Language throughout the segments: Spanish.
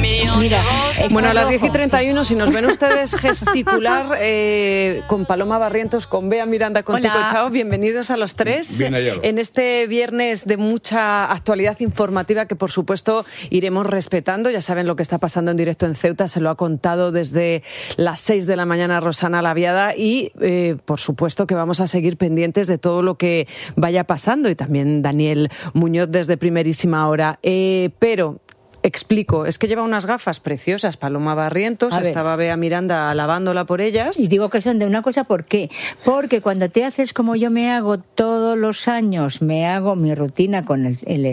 Mira, bueno, a las 10:31, si nos ven ustedes gesticular con Paloma Barrientos, con Bea Miranda, con Tico Chao, bienvenidos a los tres. Bien hallados. En este viernes de mucha actualidad informativa que, por supuesto, iremos respetando. Ya saben lo que está pasando en directo en Ceuta, se lo ha contado desde las 6 de la mañana Rosana Laviada y, por supuesto, que vamos a seguir pendientes de todo lo que vaya pasando y también Daniel Muñoz desde primerísima hora. Pero explico, es que lleva unas gafas preciosas Paloma Barrientos, estaba Bea Miranda alabándola por ellas. Y digo que son de una cosa, ¿por qué? Porque cuando te haces como yo me hago todos los años, me hago mi rutina con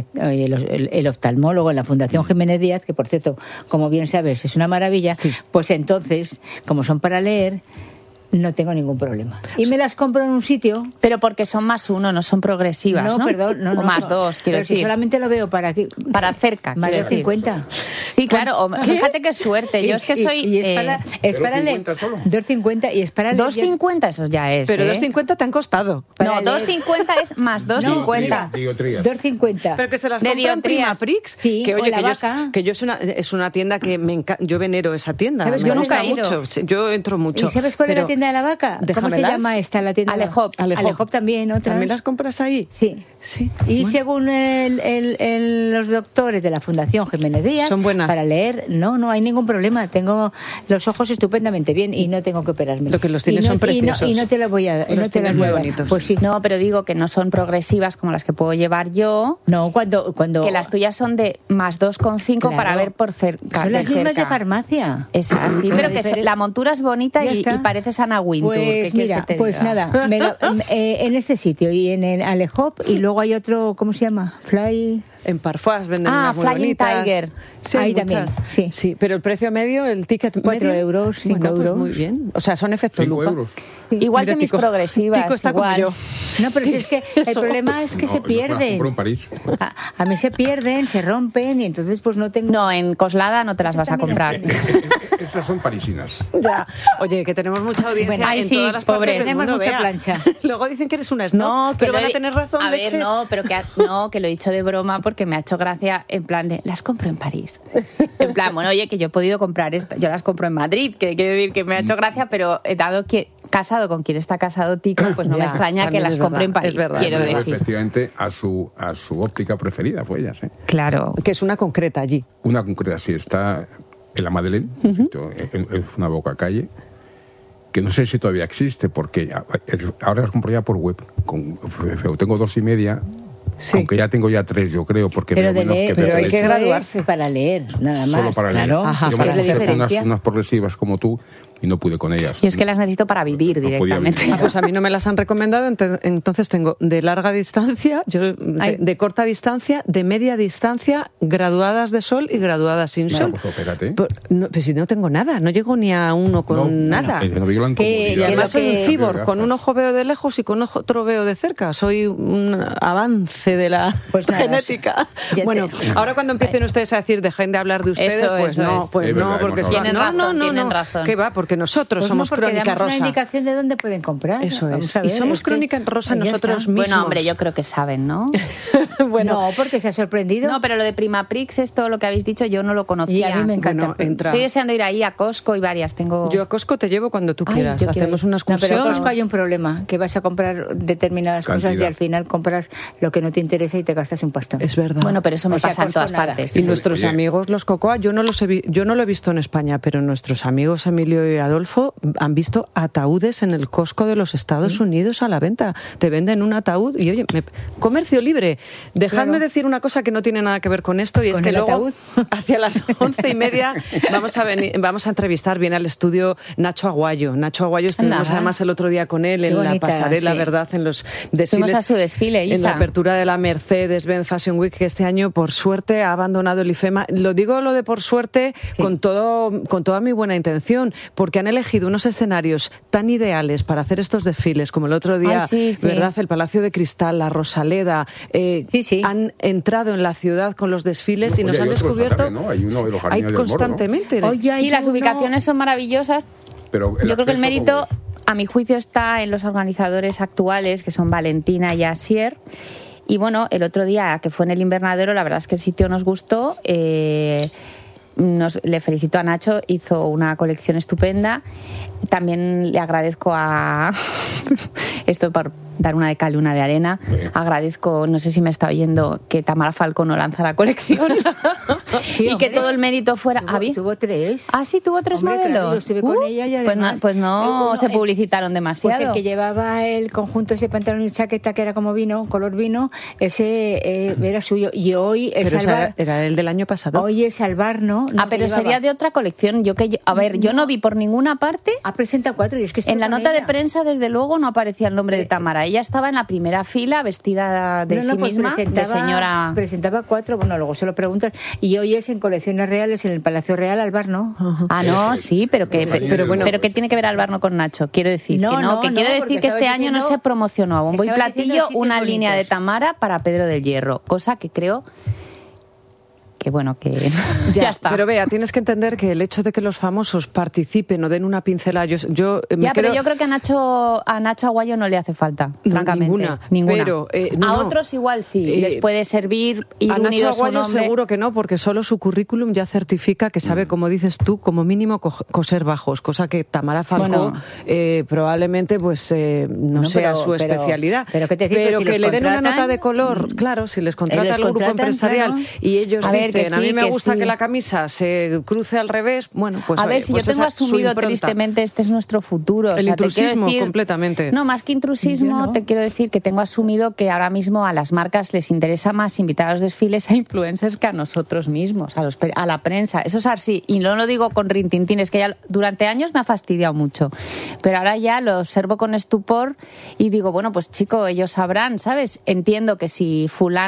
el oftalmólogo en la Fundación Jiménez Díaz, que por cierto, como bien sabes, es una maravilla, pues entonces, como son para leer, no tengo ningún problema. Y me las compro en un sitio. Pero porque son +1, no son progresivas, ¿no? No, perdón. No, o +2, quiero decir. Si solamente lo veo para aquí. Para cerca. Más de 50. Sí, claro. Fíjate qué suerte. Yo es que soy... Y es para leer. 2,50 y es para leer. 2,50 eso ya es. Pero 2,50 te han costado. No, 2,50 es más 2,50. 2,50. Pero que se las compra en Prima Prix. Sí, que oye, que yo es una tienda que me encanta. Yo venero esa tienda. ¿Sabes? Yo nunca he ido. Yo entro mucho. ¿Y sabes cuál es la tienda de la vaca? ¿Cómo se llama esta la tienda? Alejop. Alejop también, otra. ¿También las compras ahí? Sí. Y bueno, según los doctores de la Fundación Jiménez Díaz, son buenas. Para leer, no hay ningún problema. Tengo los ojos estupendamente bien y no tengo que operarme. Lo que los tienes son preciosos. Y no te lo voy a dar. Pues sí. No, pero digo que no son progresivas como las que puedo llevar yo. No, cuando que las tuyas son de +2,5 para ver por cerca. Son las mismas de farmacia. Es así, pero que la montura es bonita y pareces Ana Wintour. Pues mira, pues nada, en este sitio y en el Alejop, y luego hay otro, ¿cómo se llama? En Parfois venden unas muy Flying bonitas. Tiger. Sí, ahí también, sí. Pero el precio medio, el ticket 4 medio, euros, 5 bueno, pues euros. muy bien. O sea, son efecto lupa. 5 euros. Sí. Igual Mira, que mis Tico, progresivas. Tico está igual. como yo. No, pero si es que el problema es que se pierden. Compro en París. A mí se pierden, se rompen y entonces pues no tengo... No, en Coslada no te las vas a comprar. Esas son parisinas. Ya. Oye, que tenemos mucha audiencia Bueno, en todas las partes del tenemos mundo, mucha Bea. plancha. Luego dicen que eres una snob, No, pero van a tener razón, a ver, leches. no, pero que lo he dicho de broma porque me ha hecho gracia en plan de, las compro en París. En plan, bueno, oye, que yo he podido comprar esto, yo las compro en Madrid, que quiero decir que me ha hecho gracia, pero dado que casado con quien está casado Tico, pues no me extraña que las compre en París, quiero decir. Efectivamente, a su óptica preferida fue ellas, ¿eh? Claro. Que es una concreta allí. Una concreta, sí, está en la Madeleine, es una boca calle, que no sé si todavía existe, porque ahora las compro ya por web. Tengo 2,5, aunque ya tengo 3, yo creo, porque pero veo menos que pero hay que graduarse para leer, nada más. Solo para leer. Claro, Yo me puse unas progresivas como tú y no pude con ellas. Y es que las necesito para vivir directamente. Pues a mí no me las han recomendado, entonces tengo de larga distancia, de corta distancia, de media distancia, graduadas de sol y graduadas sin sol. Pues opérate. Pues si no tengo nada, no llego ni a uno con nada. Y además soy un cibor, con un ojo veo de lejos y con otro veo de cerca. Soy un avance de la genética. Bueno, ahora cuando empiecen ustedes a decir dejen de hablar de ustedes, pues no, porque tienen razón. ¿Qué va? Porque nosotros somos Crónica Rosa. Una indicación de dónde pueden comprar. Eso es. Y somos Crónica Rosa nosotros mismos. Bueno, hombre, yo creo que saben, ¿no? Bueno, no, porque se ha sorprendido. No, pero lo de Prima Prix, esto lo que habéis dicho, yo no lo conocía. Y a mí me encanta. Estoy deseando ir ahí a Costco y varias. Yo a Costco te llevo cuando tú quieras. Hacemos una excursión. No, pero en Costco hay un problema, que vas a comprar determinadas cosas y al final compras lo que no te interesa y te gastas un pastón. Es verdad. Bueno, pero eso me pasa en todas partes. Y nuestros amigos los Cocoa, yo no lo he visto en España, pero nuestros amigos Emilio y Adolfo han visto ataúdes en el Costco de los Estados Unidos a la venta. Te venden un ataúd y oye, comercio libre. Dejadme decir una cosa que no tiene nada que ver con esto, y es que luego hacia las 11:30 vamos a entrevistar, viene al estudio Nacho Aguayo. Nacho Aguayo estuvimos además el otro día con él en la pasarela, ¿verdad? En los desfiles. Fuimos a su desfile, Isa. En la apertura de la Mercedes-Benz Fashion Week, que este año, por suerte, ha abandonado el IFEMA. Lo digo lo de por suerte con toda mi buena intención, porque han elegido unos escenarios tan ideales para hacer estos desfiles, como el otro día, ¿verdad? El Palacio de Cristal, la Rosaleda, han entrado en la ciudad con los desfiles y nos han descubierto... También, ¿no? Hay uno de los hay constantemente. Moro, ¿no? Sí, las ubicaciones son maravillosas. Pero yo creo que el mérito, a mi juicio, está en los organizadores actuales, que son Valentina y Asier. Y bueno, el otro día, que fue en el Invernadero, la verdad es que el sitio nos gustó. le felicito a Nacho, hizo una colección estupenda. También le agradezco a esto por dar una de cal y una de arena. Agradezco, no sé si me está oyendo, que Tamara Falcó no lanza la colección. Sí, y que todo el mérito fuera... Tuvo 3. Ah, sí, tuvo 3 modelos. Claro, yo estuve con ella y además, pues no se publicitaron demasiado. Pues el que llevaba el conjunto, ese pantalón y chaqueta que era como vino, color vino, ese era suyo. Y hoy es era el del año pasado. Hoy es Albarno. No, pero sería de otra colección. Yo no vi por ninguna parte. Ha presentado 4 y es que en la nota de prensa, desde luego, no aparecía el nombre de Tamara. Ella estaba en la primera fila, vestida de sí misma, de señora. Presentaba 4, bueno, luego se lo preguntan. Y hoy es en Colecciones Reales, en el Palacio Real, Albarno. Ah, no, sí, pero que tiene que ver Albarno con Nacho. Quiero decir quiero decir que este año no se promocionó a bombo y platillo una línea de Tamara para Pedro del Hierro, cosa que creo que bueno, que ya está. Pero vea, tienes que entender que el hecho de que los famosos participen o den una pincelada, pero yo creo que a Nacho Aguayo no le hace falta, francamente. Ninguna. Pero, a otros igual sí, les puede servir ir a Nacho Aguayo su nombre. Seguro que no, porque solo su currículum ya certifica que sabe, como dices tú, como mínimo coser bajos, cosa que Tamara Falcó probablemente pues no sea su especialidad. Pero que le den una nota de color, claro, si les contrata el grupo empresarial, claro, y ellos dicen, a mí me gusta que la camisa se cruce al revés, bueno, pues a ver, si yo tengo asumido tristemente, este es nuestro futuro. El intrusismo, completamente. No, más que intrusismo, te quiero decir que tengo asumido que ahora mismo a las marcas les interesa más invitar a los desfiles a influencers que a nosotros mismos, a la prensa. Eso es así, y no lo digo con rintintín, es que ya durante años me ha fastidiado mucho, pero ahora ya lo observo con estupor y digo, bueno, pues chico, ellos sabrán, ¿sabes? Entiendo que si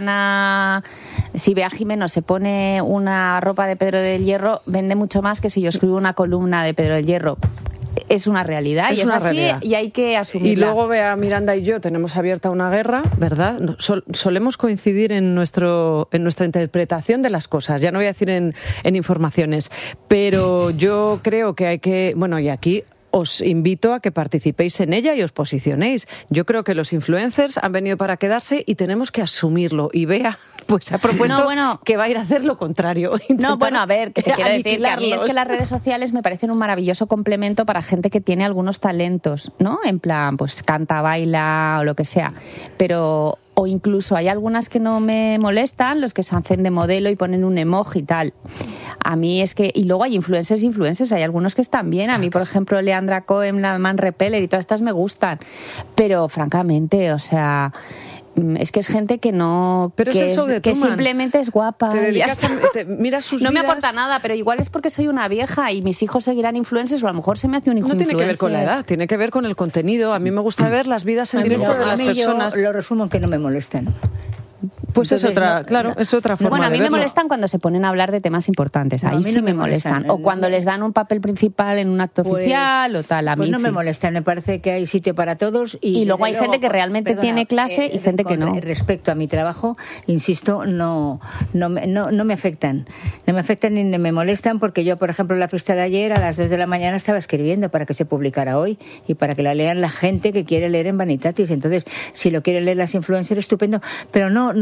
Bea Jimeno se pone una ropa de Pedro del Hierro, vende mucho más que si yo escribo una columna de Pedro del Hierro. Es una realidad, es una así realidad. Y hay que asumirla. Y luego Bea, Miranda y yo tenemos abierta una guerra, ¿verdad? Solemos coincidir en nuestra interpretación de las cosas, ya no voy a decir en informaciones, pero yo creo que hay que, bueno, y aquí os invito a que participéis en ella y os posicionéis. Yo creo que los influencers han venido para quedarse y tenemos que asumirlo. Y Bea, pues ha propuesto que va a ir a hacer lo contrario. No, bueno, a ver, que te quiero decir que a mí es que las redes sociales me parecen un maravilloso complemento para gente que tiene algunos talentos, ¿no? En plan, pues canta, baila o lo que sea. Pero... O incluso hay algunas que no me molestan, los que se hacen de modelo y ponen un emoji y tal. A mí es que... Y luego hay influencers, hay algunos que están bien. A mí, por ejemplo, Leandra Cohen, la Man Repeller y todas estas me gustan. Pero, francamente, o sea... Es que es gente que no... Pero que simplemente es guapa. Miras sus no vidas. me aporta nada, pero igual es porque soy una vieja y mis hijos seguirán influencers o a lo mejor se me hace un hijo influencer. No tiene que ver con la edad, tiene que ver con el contenido. A mí me gusta ver las vidas en directo de las personas. Yo lo resumo en que no me molestan. Pues entonces, es otra forma. Bueno, a mí de verlo. me molestan cuando se ponen a hablar de temas importantes. Ahí sí me molestan. O cuando les dan un papel principal en un acto oficial o tal. A mí no sí me molestan. Me parece que hay sitio para todos. Y luego hay gente que realmente tiene clase y gente que no. Respecto a mi trabajo, insisto, no me afectan. No me afectan ni me molestan porque yo, por ejemplo, en la fiesta de ayer a las 2 de la mañana estaba escribiendo para que se publicara hoy y para que la lean la gente que quiere leer en Vanitatis. Entonces, si lo quieren leer las influencers, estupendo. Pero no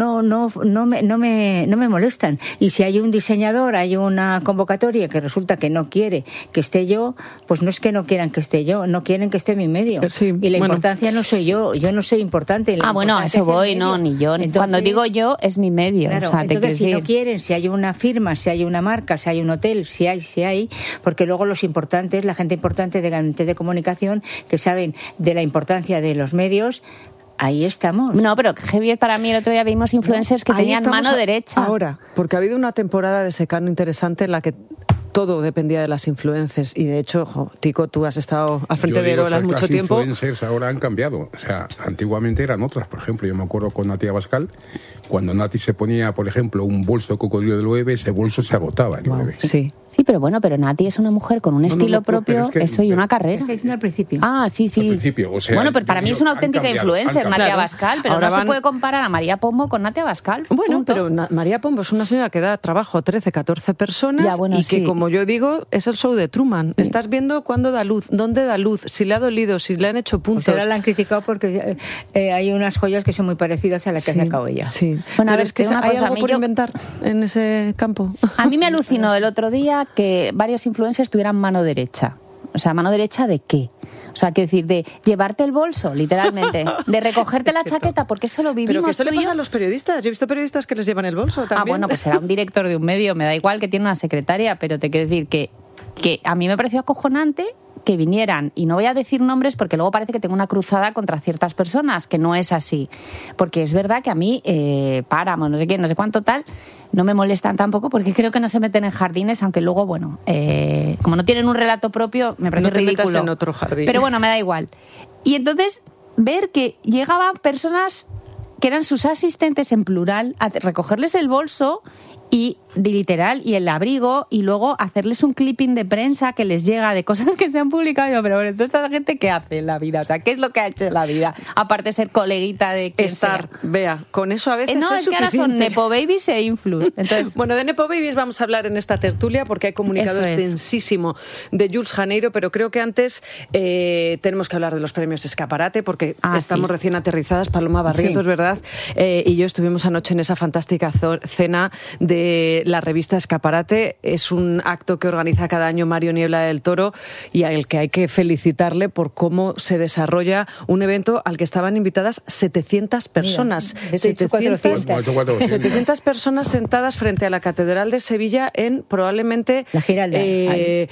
me molestan. Y si hay un diseñador, hay una convocatoria que resulta que no quiere que esté yo, pues no es que no quieran que esté yo, no quieren que esté mi medio. Sí, y la importancia no soy yo no soy importante. Bueno, a eso voy, no, ni yo. Entonces, cuando digo yo, es mi medio. Claro, o sea, entonces si no quieren, si hay una firma, si hay una marca, si hay un hotel, si hay, porque luego los importantes, la gente importante de comunicación, que saben de la importancia de los medios, ahí estamos. No, pero heavy para mí. El otro día vimos influencers que tenían mano derecha. Ahora, porque ha habido una temporada de secano interesante en la que todo dependía de las influencers. Y de hecho, Tico, tú has estado al frente de Erolas mucho tiempo. Las influencers ahora han cambiado. O sea, antiguamente eran otras. Por ejemplo, yo me acuerdo con Nati Abascal, cuando Nati se ponía, por ejemplo, un bolso cocodrilo del 9, ese bolso se agotaba el 9. Sí. Sí, pero bueno, pero Nati es una mujer con un estilo propio, eso y una carrera. Está diciendo al principio. Ah, sí. Al principio, o sea, bueno, pero para mí es una auténtica influencer, Natia Claro. Bascal, pero Ahora no se puede comparar a María Pombo con Natia Bascal. Bueno, punto. pero María Pombo es una señora que da trabajo a 13, 14 personas Ya, bueno, y que, sí. como yo digo, es el show de Truman. Estás viendo cuándo da luz, dónde da luz, si le ha dolido, si le han hecho puntos. Pues ahora la han criticado porque hay unas joyas que son muy parecidas a la que ha sacado ella. Sí. Bueno, a Pero ver, es que te digo una hay cosa, algo a mí por yo- inventar en ese campo. A mí me alucinó el otro día que varios influencers tuvieran mano derecha. O sea, ¿mano derecha de qué? O sea, quiero decir, de llevarte el bolso, literalmente, de recogerte la chaqueta, porque eso lo vivimos Pero que eso le tú y yo. pasa a los periodistas. Yo he visto periodistas que les llevan el bolso también. Ah, bueno, pues será un director de un medio, me da igual que tiene una secretaria, pero te quiero decir que a mí me pareció acojonante que vinieran, y no voy a decir nombres porque luego parece que tengo una cruzada contra ciertas personas, que no es así. Porque es verdad que a mí, Páramo, no sé quién, no sé cuánto tal, no me molestan tampoco porque creo que no se meten en jardines, aunque luego, bueno, como no tienen un relato propio, me parece No te metas ridículo. en otro jardín. Pero bueno, me da igual. Y entonces, ver que llegaban personas que eran sus asistentes en plural a recogerles el bolso y literal y el abrigo y luego hacerles un clipping de prensa que les llega de cosas que se han publicado. Yo, pero bueno, ¿esta gente qué hace en la vida? O sea, ¿qué es lo que ha hecho en la vida? Aparte de ser coleguita de quien Estar, sea. vea, con eso a veces No, es que ahora son nepo babies e influs. Entonces, Bueno, de Nepo Babies vamos a hablar en esta tertulia porque hay comunicado Eso es. extensísimo de Jules Janeiro, pero creo que antes tenemos que hablar de los premios Escaparate porque estamos sí. recién aterrizadas, Paloma Barrientos, Sí. ¿verdad? Y yo estuvimos anoche en esa fantástica cena de la revista Escaparate. Es un acto que organiza cada año Mario Niebla del Toro y al que hay que felicitarle por cómo se desarrolla un evento al que estaban invitadas 700 personas. yo te he dicho 400. 700 personas sentadas frente a la Catedral de Sevilla en probablemente La Giralda, ahí.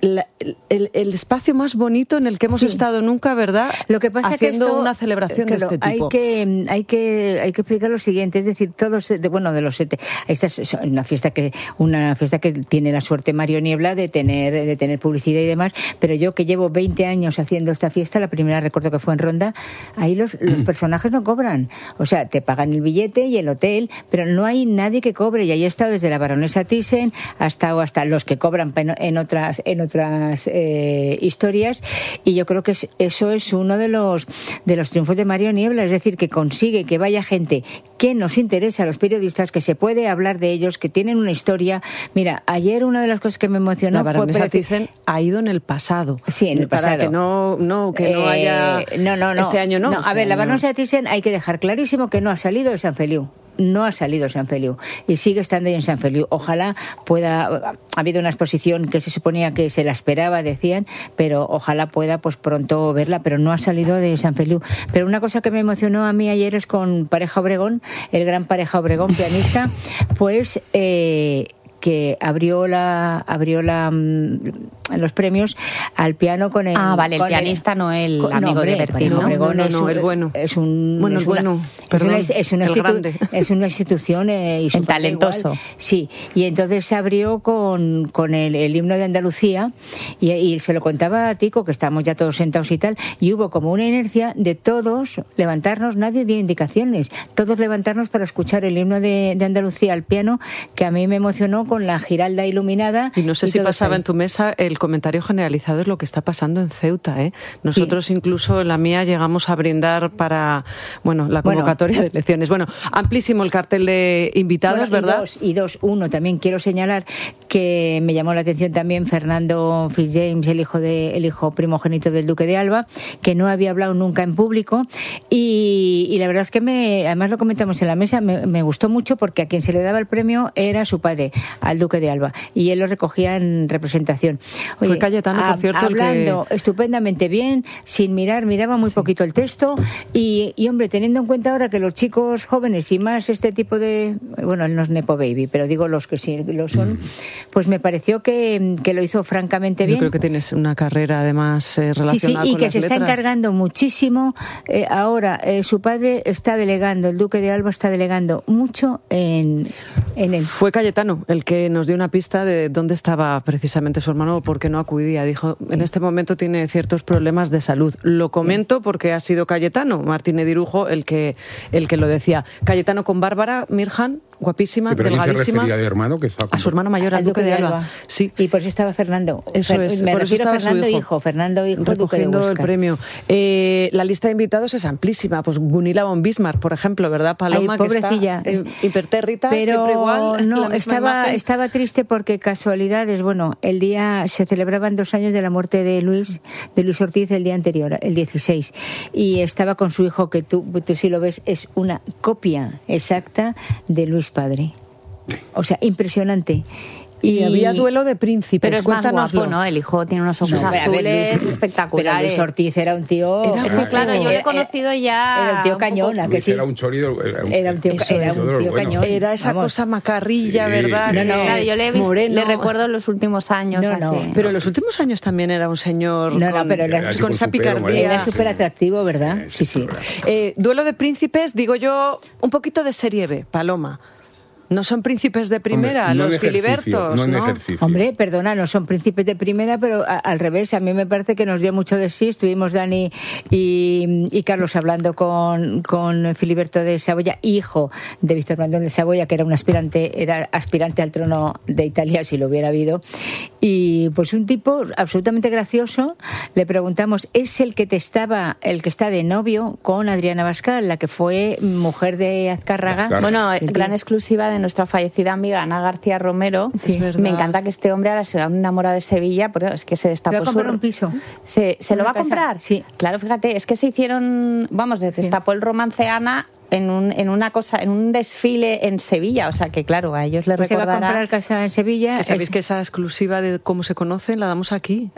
el espacio más bonito en el que hemos Sí. estado nunca, ¿verdad? Lo que pasa haciendo que esto, una celebración de claro, este tipo. Hay que explicar lo siguiente, es decir, todos de los esta es una fiesta que tiene la suerte Mario Niebla de tener publicidad y demás, pero yo que llevo 20 años haciendo esta fiesta, la primera recuerdo que fue en Ronda, ahí los personajes no cobran, o sea, te pagan el billete y el hotel, pero no hay nadie que cobre, y ahí he estado desde la baronesa Thyssen hasta los que cobran en otras historias, y yo creo que eso es uno de los triunfos de Mario Niebla, es decir, que consigue que vaya gente que nos interesa a los periodistas, que se puede hablar de ellos, que tienen una historia. Mira, ayer una de las cosas que me emocionó La baronesa fue Thyssen ha ido en el pasado. Sí, en el pasado. Para que no haya... No. Este año no. A este ver, la año. baronesa Thyssen hay que dejar clarísimo que no ha salido de San Feliu. No ha salido de San Feliu y sigue estando ahí en San Feliu. Ojalá pueda. Ha habido una exposición que se suponía que se la esperaba, decían, pero ojalá pueda pues pronto verla, pero no ha salido de San Feliu. Pero una cosa que me emocionó a mí ayer es con Pareja Obregón, el gran Pareja Obregón, pianista, pues que abrió los premios al piano con el... vale, el pianista, no el amigo de Bertín, ¿no? Obregón No, el bueno. es una institución y su el talentoso. igual. Sí, y entonces se abrió con el himno de Andalucía y se lo contaba a Tico, que estábamos ya todos sentados y tal, y hubo como una inercia de todos levantarnos, nadie dio indicaciones, todos levantarnos para escuchar el himno de Andalucía al piano, que a mí me emocionó con la Giralda iluminada. Y no sé si todo pasaba ahí. en tu mesa, el comentario generalizado es lo que está pasando en Ceuta, ¿eh? Nosotros incluso en la mía llegamos a brindar para la convocatoria de elecciones. Bueno, amplísimo el cartel de invitados, ¿verdad? Uno, también quiero señalar que me llamó la atención también Fernando Fitzjames, el hijo primogénito del Duque de Alba, que no había hablado nunca en público, y la verdad es que además lo comentamos en la mesa, me gustó mucho porque a quien se le daba el premio era su padre, al Duque de Alba, y él lo recogía en representación. Fue Cayetano, por cierto, hablando estupendamente bien, sin miraba muy poquito el texto, y hombre, teniendo en cuenta ahora que los chicos jóvenes y más este tipo de, bueno, él no es Nepo Baby, pero digo los que sí lo son, pues me pareció que lo hizo francamente bien. Yo creo que tienes una carrera además relacionada y con que las se está letras. encargando muchísimo. Ahora, su padre está delegando, el Duque de Alba está delegando mucho en él. Fue Cayetano el que nos dio una pista de dónde estaba precisamente su hermano o por qué no acudía. Dijo, en este momento tiene ciertos problemas de salud. Lo comento porque ha sido Cayetano, Martínez Dirujo, el que lo decía. Cayetano con Bárbara Mirjan, guapísima, ¿Pero a quién se delgadísima. refería de hermano? Que estaba A su hermano mayor, al duque de Alba. Sí. Y por eso estaba Fernando. Eso es, Me por eso refiero a estaba su hijo. Fernando hijo, duque de Recogiendo el Huesca. premio. La lista de invitados es amplísima. Pues Gunilla von Bismarck, por ejemplo, ¿verdad, Paloma? Ay, pobrecilla. Que está impertérrita, Pero siempre igual. no, la misma imagen. estaba triste porque casualidades, bueno, el día se celebraban 2 años de la muerte de Luis Ortiz el día anterior, el 16, y estaba con su hijo, que tú sí lo ves, es una copia exacta de Luis padre. O sea, impresionante. Y había duelo de príncipes. Pero es más Cuéntanoslo. guapo, ¿no? El hijo tiene unos ojos A ver, azules Luis- espectaculares. Pero Luis Ortiz era un tío... Era muy Claro, yo lo he conocido ya. Era un tío un cañón, poco- ¿a que Luis sí? era un chorizo, Era un tío, Eso era es. un tío cañón. Era esa Vamos. cosa macarrilla, Sí, ¿verdad? sí. No, no. Claro, yo le he visto, Moreno. le recuerdo en los últimos años. No, no. así. Pero en los últimos años también era un señor No, con, pero era- Así con con esa su pelo, picardía. Era súper atractivo, ¿verdad? Sí, sí. Duelo de príncipes, digo yo, un poquito de serie B, Paloma. No son príncipes de primera, Hombre, no los en ejercicio, filibertos, no en ¿no? ejercicio. Hombre, perdona, no son príncipes de primera, pero al revés, a mí me parece que nos dio mucho de sí. Estuvimos Dani y Carlos hablando con Filiberto de Saboya, hijo de Víctor Manuel de Saboya, que era aspirante al trono de Italia si lo hubiera habido. Y pues un tipo absolutamente gracioso. Le preguntamos, ¿es el que está de novio con Adriana Bascal, la que fue mujer de Azcárraga? Azcárraga. Bueno, Sí. gran exclusiva de nuestra fallecida amiga Ana García Romero. Sí, es verdad. Me encanta que este hombre ahora se ha enamorado de Sevilla, pero es que se ¿Se destapó va a comprar un piso? ¿Se lo ¿Una va a casa? comprar? Sí. Claro, fíjate, es que se hicieron, destapó el romance Ana en un desfile en Sevilla, o sea que claro, a ellos les Pues se va a recordará. comprar casa en Sevilla. Que sabéis que esa exclusiva de cómo se conocen la damos aquí.